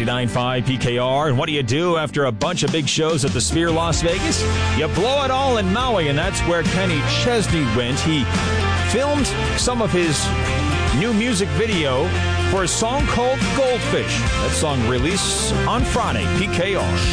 99.5 PKR. And what do you do after a bunch of big shows at the Sphere Las Vegas? You blow it all in Maui, and that's where Kenny Chesney went. He filmed some of his new music video for a song called Goldfish. That song released on Friday, PKR.